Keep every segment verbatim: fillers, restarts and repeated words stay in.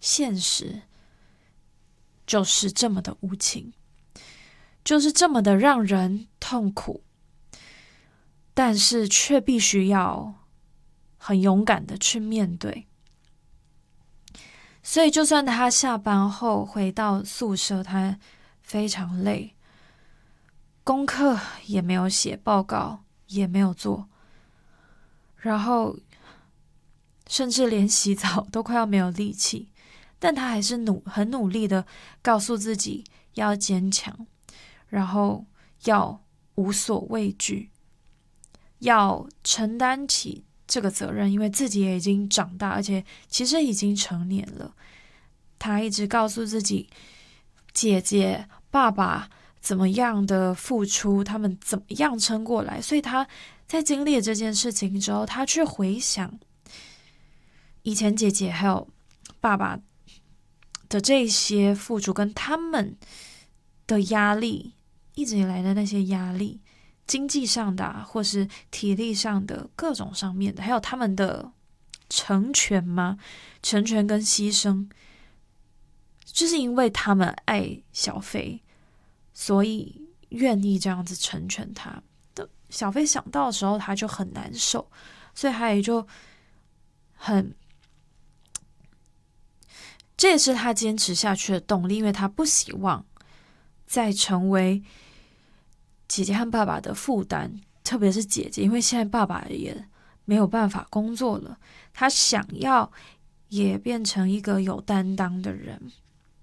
现实就是这么的无情，就是这么的让人痛苦，但是却必须要很勇敢的去面对。所以就算他下班后回到宿舍，他非常累，功课也没有写，报告也没有做，然后甚至连洗澡都快要没有力气，但他还是努很努力的告诉自己要坚强，然后要无所畏惧，要承担起这个责任，因为自己也已经长大，而且其实已经成年了。他一直告诉自己，姐姐、爸爸怎么样的付出，他们怎么样撑过来，所以他在经历了这件事情之后，他去回想以前姐姐还有爸爸的这些付出，跟他们的压力，一直以来的那些压力，经济上的、啊、或是体力上的各种上面的，还有他们的成全吗？成全跟牺牲，就是因为他们爱小飞，所以愿意这样子成全他。小飞想到的时候，他就很难受，所以他也就很，这也是他坚持下去的动力，因为他不希望再成为姐姐和爸爸的负担，特别是姐姐，因为现在爸爸也没有办法工作了，他想要也变成一个有担当的人。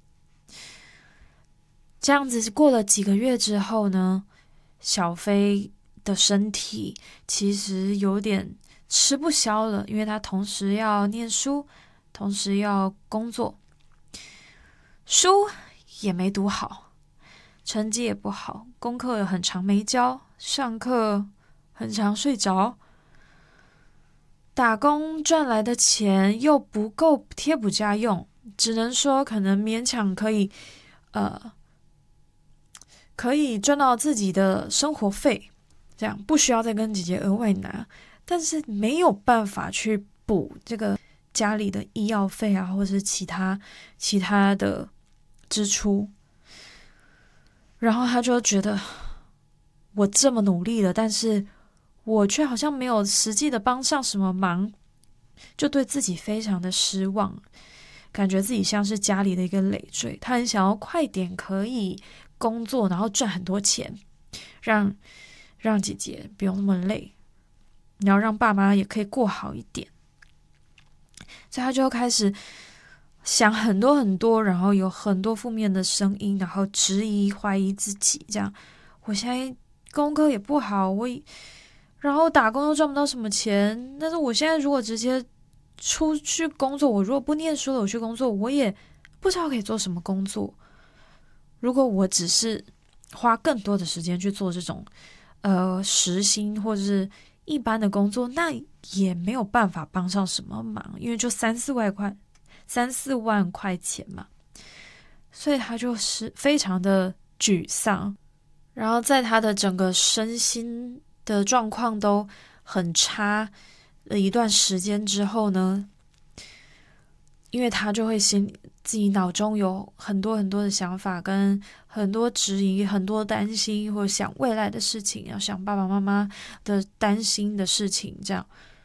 这样子过了几个月之后呢，小飞的身体其实有点吃不消了，因为他同时要念书，同时要工作，书也没读好，成绩也不好，功课很常没交，上课很常睡着，打工赚来的钱又不够贴补家用，只能说可能勉强可以呃可以赚到自己的生活费，这样不需要再跟姐姐额外拿，但是没有办法去补这个家里的医药费啊，或者是其他其他的支出。然后他就觉得我这么努力了，但是我却好像没有实际的帮上什么忙，就对自己非常的失望，感觉自己像是家里的一个累赘。他很想要快点可以工作，然后赚很多钱，让让姐姐不用那么累，然后让爸妈也可以过好一点。所以他就开始想很多很多，然后有很多负面的声音，然后质疑怀疑自己，这样我现在功课也不好，我然后打工又赚不到什么钱，但是我现在如果直接出去工作，我如果不念书了，我去工作，我也不知道可以做什么工作。如果我只是花更多的时间去做这种呃时薪或者是一般的工作，那也没有办法帮上什么忙，因为就三四万块三四万块钱嘛，所以他就是非常的沮丧。然后在他的整个身心的状况都很差了一段时间之后呢，因为他就会心自己脑中有很多很多的想法，跟很多质疑，很多担心，或者想未来的事情，要想爸爸妈妈的担心的事情，这样。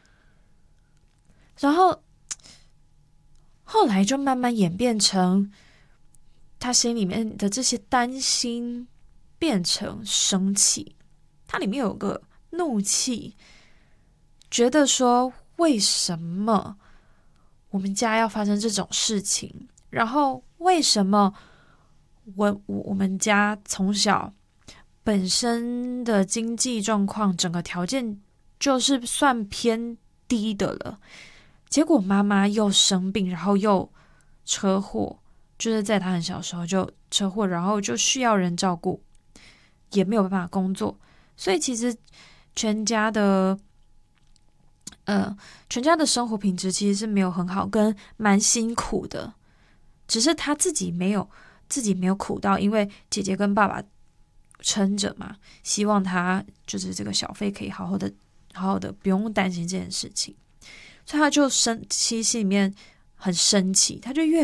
然后后来就慢慢演变成他心里面的这些担心变成生气，他里面有个怒气，觉得说为什么我们家要发生这种事情，然后为什么我我我们家从小本身的经济状况整个条件就是算偏低的了，结果妈妈又生病，然后又车祸，就是在他很小的时候就车祸，然后就需要人照顾，也没有办法工作，所以其实全家的呃，全家的生活品质其实是没有很好，跟蛮辛苦的，只是他自己没有自己没有苦到，因为姐姐跟爸爸撑着嘛，希望他就是这个小费可以好好的好好的不用担心这件事情，所以他就生气，心里面很生气，他就越